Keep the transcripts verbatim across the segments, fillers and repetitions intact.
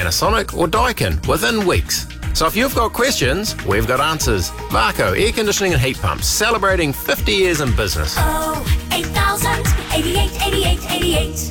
Panasonic or Daikin within weeks. So if you've got questions, we've got answers. Varco Air Conditioning and Heat Pumps, celebrating fifty years in business. Oh, eight thousand, eighty-eight, eighty-eight, eighty-eight.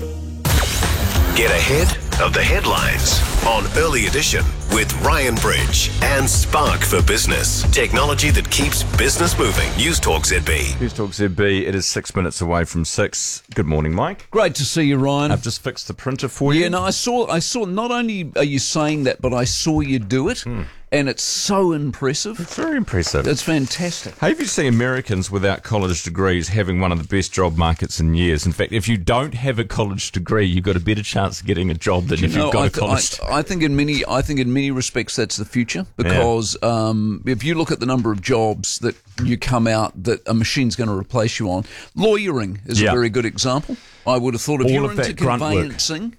Get ahead of the headlines on Early Edition with Ryan Bridge and Spark for Business. Technology that keeps business moving. News Talk Z B. News Talk Z B. It is six minutes away from six. Good morning, Mike. Great to see you, Ryan. I've just fixed the printer for you. Yeah, no, I saw. I saw. Not only are you saying that, but I saw you do it, Hmm. and it's so impressive. It's very impressive. It's fantastic. Have you seen Americans without college degrees having one of the best job markets in years? In fact, if you don't have a college degree, you've got a better chance of getting a job than if No, you've got I a th- college. I, I think in many. I think in many respects that's the future, because um, if you look at the number of jobs that you come out that a machine's going to replace you on, lawyering is Yeah. a very good example. I would have thought if All you're of into that grunt work. conveyancing,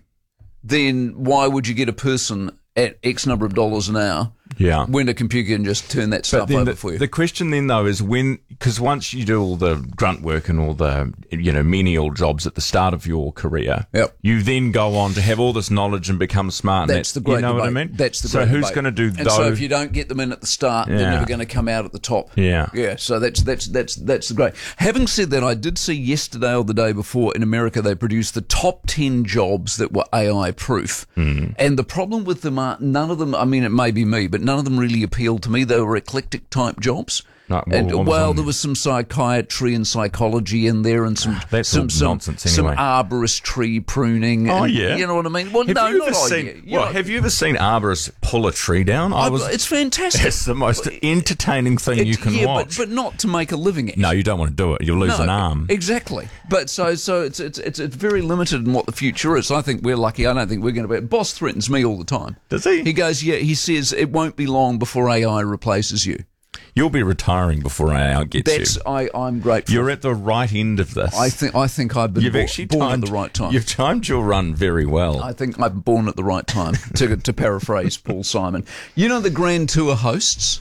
then why would you get a person at X number of dollars an hour Yeah. when a computer can just turn that But stuff then over the, for you? the question then, though, is when, because once you do all the grunt work and all the, you know, menial jobs at the start of your career, Yep. you then go on to have all this knowledge and become smart. and That's the great You know debate. what I mean? That's the so great who's debate. going to do and those? so if you don't get them in at the start, they're Yeah. never going to come out at the top. Yeah. Yeah. So that's that's that's that's the great. Having said that, I did see yesterday or the day before in America they produced the top ten jobs that were A I proof, Mm. and the problem with them are none of them. I mean, it may be me, but none of them really appealed to me. They were eclectic type jobs. No, well, and, what was well, on- there was some psychiatry and psychology in there, and some That's some all some, nonsense some anyway. arborist tree pruning. Oh, and- yeah? you know what I mean. Well, Have no, you not ever I, seen? you Well, know, have you ever seen arborists pull a tree down? I I- was. it's fantastic. It's the most entertaining thing you It- can yeah, watch. But, but not to make a living at. no, you don't want to do it. You'll lose No, an arm. Exactly. But so so it's, it's it's it's very limited in what the future is. I think we're lucky. I don't think we're going to be. Boss threatens me all the time. Does he? He goes, yeah. He says it won't be long before A I replaces you. You'll be retiring before A I gets That's you. I I'm grateful. You're at the right end of this. I think I think I've been You've bo- actually born timed, at the right time. You've timed your run very well. I think I'm born at the right time. to to paraphrase Paul Simon. You know the Grand Tour hosts.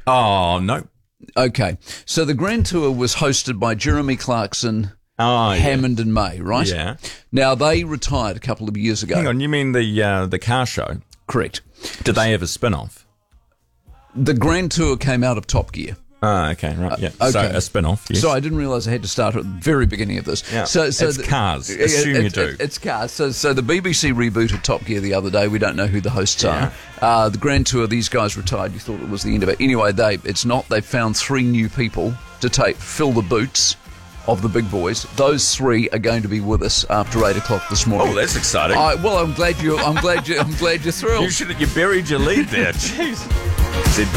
oh no. Okay, so the Grand Tour was hosted by Jeremy Clarkson, Oh, yeah. Hammond and May, right? Yeah. Now, they retired a couple of years ago. Hang on, you mean the uh, the car show? Correct. Did they have a spin-off? The Grand Tour came out of Top Gear. Ah, okay, right, yeah. okay. So a spin-off, yes. So I didn't realise I had to start at the very beginning of this. Yeah. So, so It's the- cars. Yeah, Assume you it's- do. It's cars. So, so the B B C rebooted Top Gear the other day. We don't know who the hosts are. Uh, the Grand Tour, these guys retired. You thought it was the end of it. Anyway, they it's not. They found three new people to take fill the boots of the big boys. Those three are going to be with us after eight o'clock this morning. Oh, that's exciting. I, well, I'm glad you. I'm glad you. I'm glad you're thrilled. you should have you buried your lead there. Jeez.